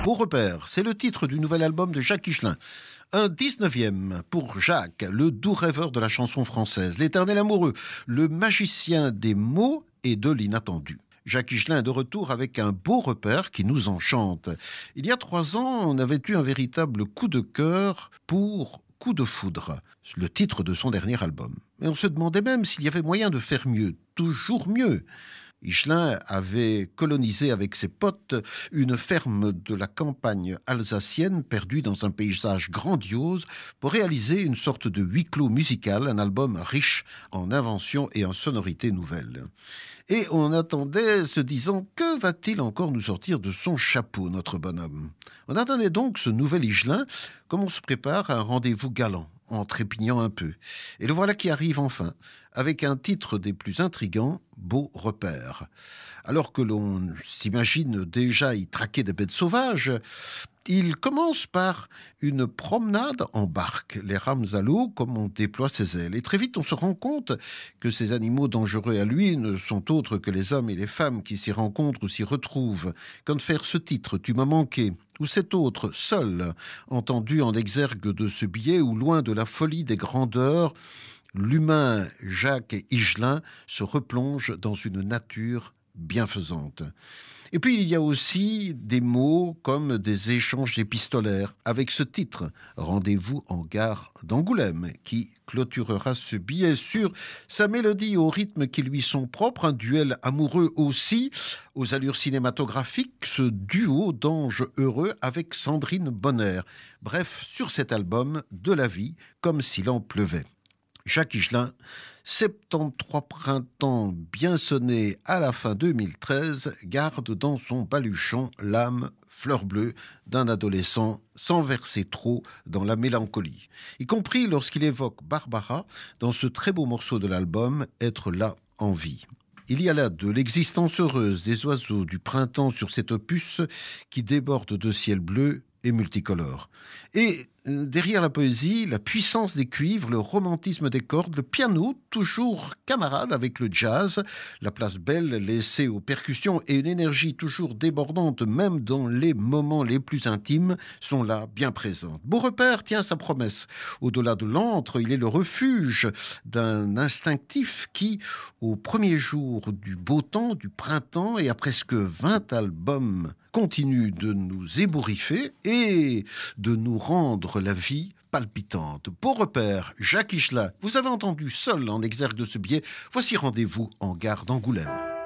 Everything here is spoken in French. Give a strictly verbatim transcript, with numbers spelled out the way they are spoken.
Beau repère, c'est le titre du nouvel album de Jacques Higelin. Un dix-neuvième pour Jacques, le doux rêveur de la chanson française, l'éternel amoureux, le magicien des mots et de l'inattendu. Jacques Higelin est de retour avec un beau repère qui nous enchante. Il y a trois ans, on avait eu un véritable coup de cœur pour Coup de foudre, le titre de son dernier album. Et on se demandait même s'il y avait moyen de faire mieux, toujours mieux. Higelin avait colonisé avec ses potes une ferme de la campagne alsacienne perdue dans un paysage grandiose pour réaliser une sorte de huis clos musical, un album riche en inventions et en sonorités nouvelles. Et on attendait, se disant, que va-t-il encore nous sortir de son chapeau, notre bonhomme ? On attendait donc ce nouvel Higelin comme on se prépare à un rendez-vous galant, en trépignant un peu. Et le voilà qui arrive enfin, avec un titre des plus intrigants, Beau repère. Alors que l'on s'imagine déjà y traquer des bêtes sauvages, il commence par une promenade en barque, les rames à l'eau comme on déploie ses ailes. Et très vite, on se rend compte que ces animaux dangereux à lui ne sont autres que les hommes et les femmes qui s'y rencontrent ou s'y retrouvent. Quand faire ce titre, Tu m'as manqué, ou cet autre, Seul, entendu en exergue de ce billet ou loin de la folie des grandeurs, l'humain Jacques Higelin se replonge dans une nature bienfaisante. Et puis il y a aussi des mots comme des échanges épistolaires avec ce titre, Rendez-vous en gare d'Angoulême, qui clôturera ce billet sur sa mélodie au rythme qui lui sont propres, un duel amoureux aussi, aux allures cinématographiques, ce duo d'anges heureux avec Sandrine Bonner. Bref, sur cet album, de la vie, comme s'il en pleuvait. Jacques Higelin, soixante-treize printemps bien sonnés à la fin deux mille treize, garde dans son baluchon l'âme fleur bleue d'un adolescent sans verser trop dans la mélancolie, y compris lorsqu'il évoque Barbara dans ce très beau morceau de l'album « Être là en vie ». Il y a là de l'existence heureuse des oiseaux du printemps sur cet opus qui déborde de ciel bleu et multicolore. Et derrière la poésie, la puissance des cuivres, le romantisme des cordes, le piano, toujours camarade avec le jazz, la place belle laissée aux percussions et une énergie toujours débordante, même dans les moments les plus intimes, sont là bien présentes. Beau repère tient sa promesse. Au-delà de l'antre, il est le refuge d'un instinctif qui, au premier jour du beau temps, du printemps, et à presque vingt albums, continue de nous ébouriffer et de nous rendre la vie palpitante. Beau repère, Jacques Higelin. Vous avez entendu Seul en exergue de ce billet. Voici Rendez-vous en gare d'Angoulême.